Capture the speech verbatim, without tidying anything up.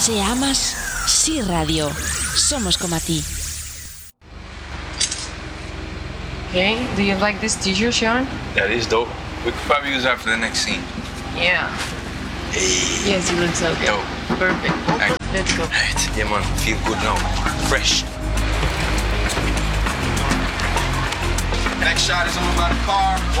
Se amas, sí radio. Somos como a ti. Hey, do you like this t-shirt, Sean? That is dope. We could probably use that for the next scene. Yeah. Hey. Yes, you look so good. Dope. Perfect. Thanks. Let's go. Right. Yeah, man. Feel good now. Fresh. Next shot is on by the car.